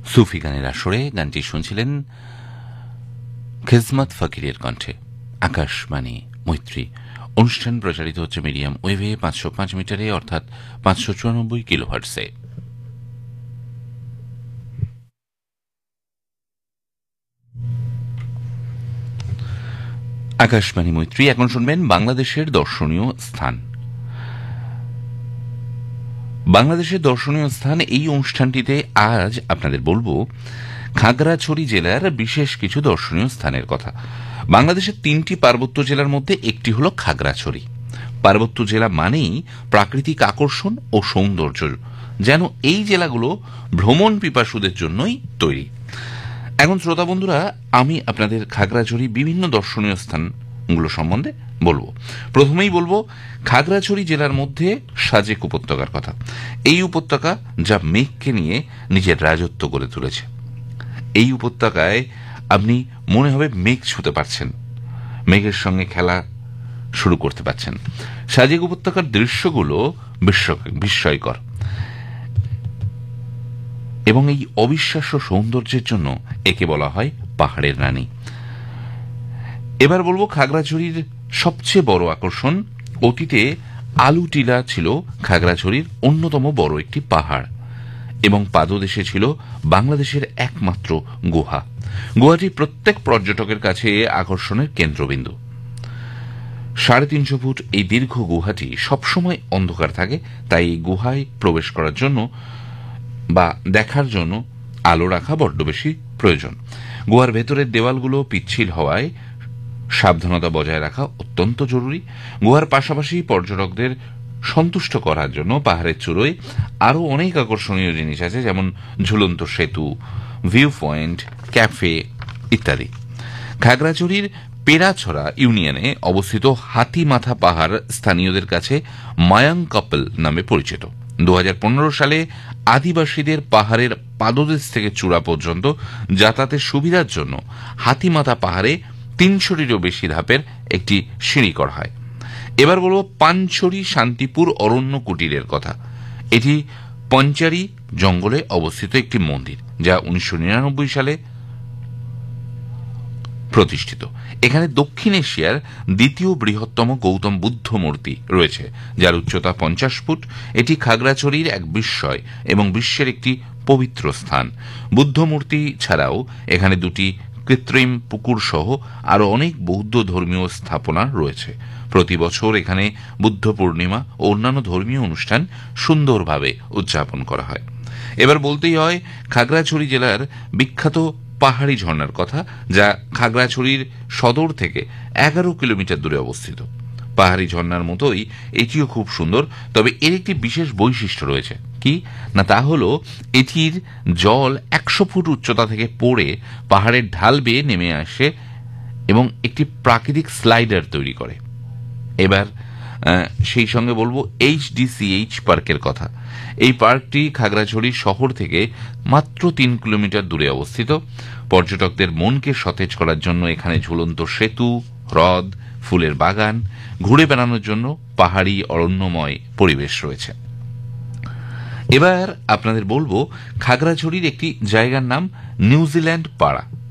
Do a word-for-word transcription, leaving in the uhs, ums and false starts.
সুফি গানের আসরে গানটি শুনছিলেন খিজমত ফকিরের কণ্ঠে। আকাশবাণী মৈত্রী অনুষ্ঠান প্রচারিত হচ্ছে মিডিয়াম ওয়েভে পাঁচশো পাঁচ মিটারে অর্থাৎ পাঁচশো চুরানব্বই কিলো হার্টসে। আকাশবাণী মৈত্রী এখন শুনবেন বাংলাদেশের দর্শনীয় স্থান। বাংলাদেশের দর্শনীয় স্থান এই অনুষ্ঠানটিতে আজ আপনাদের বলবো খাগড়াছড়ি জেলার বিশেষ কিছু দর্শনীয় স্থানের কথা। বাংলাদেশের তিনটি পার্বত্য জেলার মধ্যে একটি হল খাগড়াছড়ি। পার্বত্য জেলা মানেই প্রাকৃতিক আকর্ষণ ও সৌন্দর্য, যেন এই জেলাগুলো ভ্রমণ পিপাসুদের জন্যই তৈরি। এখন শ্রোতা বন্ধুরা, আমি আপনাদের খাগড়াছড়ি বিভিন্ন দর্শনীয় স্থানগুলো সম্বন্ধে বলবো। প্রথমেই বলবো খাগড়াছড়ি জেলার মধ্যে সাজেক উপত্যকার কথা। এই উপত্যকা যা মেঘকে নিয়ে নিজের রাজত্ব গড়ে তুলেছে। এই উপত্যকায় আপনি মনে হবে মেঘ ছুঁতে পারছেন, মেঘের সঙ্গে খেলা শুরু করতে পারছেন। সাজেক উপত্যকার দৃশ্যগুলো বিস্ময়কর এবং এই অবিশ্বাস্য সৌন্দর্যের জন্য একে বলা হয় পাহাড়ের রানী। এবার বলবো খাগড়াছড়ির সবচেয়ে বড় আকর্ষণ। অতীতে আলুটিলা ছিল খাগড়াছড়ির অন্যতম বড় একটি পাহাড় এবং পাদদেশে ছিল বাংলাদেশের একমাত্র গুহা। গুহাটি প্রত্যেক পর্যটকের কাছে আকর্ষণের কেন্দ্রবিন্দু। সাড়ে তিনশো ফুট এই দীর্ঘ গুহাটি সবসময় অন্ধকার থাকে, তাই এই গুহায় প্রবেশ করার জন্য বা দেখার জন্য আলো রাখা বড্ড বেশি প্রয়োজন। গুহার ভেতরের দেওয়ালগুলো পিচ্ছিল হওয়ায় সাবধানতা বজায় রাখা অত্যন্ত জরুরি। গুহার পাশাপাশি পর্যটকদের সন্তুষ্ট করার জন্য পাহাড়ের চূড়োয় আরও অনেক আকর্ষণীয় জিনিস আছে, যেমন ঝুলন্ত সেতু, ভিউ পয়েন্ট, ক্যাফে ইত্যাদি। খাগড়াছড়ির পেড়াছড়া ইউনিয়নে অবস্থিত হাতিমাথা পাহাড় স্থানীয়দের কাছে মায়াং কাপল নামে পরিচিত। দু হাজার পনেরো সালে আদিবাসীদের পাহাড়ের পাদদেশ থেকে চূড়া পর্যন্ত যাতায়াতের সুবিধার জন্য হাতিমাথা পাহাড়ে তিনশোটিরও বেশি ধাপের একটি সিঁড়ি করা হয়। এবার বলব পানছড়ি শান্তিপুর অরণ্য কুটিরের কথা। এটি পঞ্চারি জঙ্গলে অবস্থিত একটি মন্দির, যা উনিশশো নিরানব্বই সালে প্রতিষ্ঠিত। এখানে দক্ষিণ এশিয়ার দ্বিতীয় বৃহত্তম গৌতম বুদ্ধ মূর্তি রয়েছে, যার উচ্চতা পঞ্চাশ ফুট। এটি খাগড়াছড়ির এক বিস্ময় এবং বিশ্বের একটি পবিত্র স্থান। বুদ্ধ মূর্তি ছাড়াও এখানে দুটি কৃত্রিম পুকুর সহ আরও অনেক বৌদ্ধ ধর্মীয় স্থাপনা রয়েছে। প্রতি বছর এখানে বুদ্ধ পূর্ণিমা ও অন্যান্য ধর্মীয় অনুষ্ঠান সুন্দরভাবে উদযাপন করা হয়। এবার বলতেই হয় খাগড়াছড়ি জেলার বিখ্যাত পাহাড়ি ঝর্ণার কথা, যা খাগড়াছড়ির সদর থেকে এগারো কিলোমিটার দূরে অবস্থিত। পাহাড়ি ঝর্ণার মতোই এটিও খুব সুন্দর, তবে এর একটি বিশেষ বৈশিষ্ট্য রয়েছে। কি না, তা হল এটির জল একশো ফুট উচ্চতা থেকে পড়ে পাহাড়ের ঢাল বেয়ে নেমে আসে এবং একটি প্রাকৃতিক স্লাইডার তৈরি করে। এবার সেই সঙ্গে বলবো এইচডিসিএইচ পার্কের কথা। এই পার্কটি খাগড়াছড়ি শহর থেকে মাত্র তিন কিলোমিটার দূরে অবস্থিত। পর্যটকদের মনকে সতেজ করার জন্য এখানে ঝুলন্ত সেতু, হ্রদ, ফুলের বাগান, ঘুরে বেড়ানোর জন্য পাহাড়ি অরণ্যময় পরিবেশ রয়েছে। এবার আপনাদের বলবো খাগড়াছড়ির একটি জায়গার নাম নিউজিল্যান্ড পাড়া।